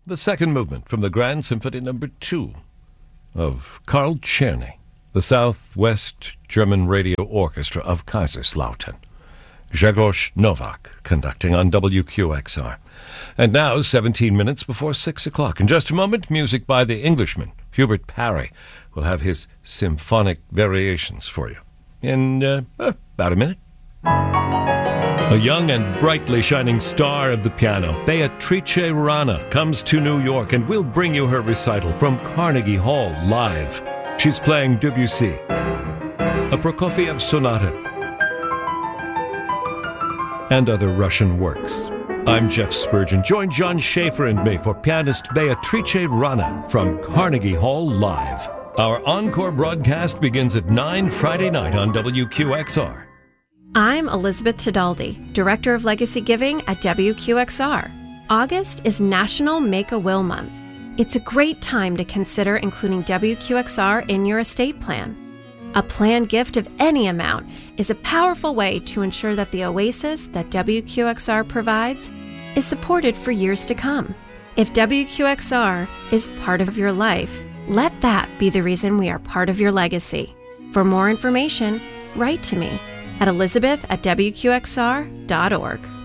the second movement from the Grand Symphony No. 2 of Karl Czerny, the Southwest German Radio Orchestra of Kaiserslautern. Grzegorz Nowak conducting on WQXR. And now, 17 minutes before 6 o'clock. In just a moment, music by the Englishman, Hubert Parry, will have his symphonic variations for you in about a minute. A young and brightly shining star of the piano, Beatrice Rana, comes to New York and will bring you her recital from Carnegie Hall live. She's playing Debussy, a Prokofiev sonata, and other Russian works. I'm Jeff Spurgeon. Join John Schaefer and me for pianist Beatrice Rana from Carnegie Hall live. Our encore broadcast begins at 9 Friday night on WQXR. I'm Elizabeth Tedaldi, Director of Legacy Giving at WQXR. August is National Make-A-Will Month. It's a great time to consider including WQXR in your estate plan. A planned gift of any amount is a powerful way to ensure that the oasis that WQXR provides is supported for years to come. If WQXR is part of your life, let that be the reason we are part of your legacy. For more information, write to me at elizabeth@wqxr.org.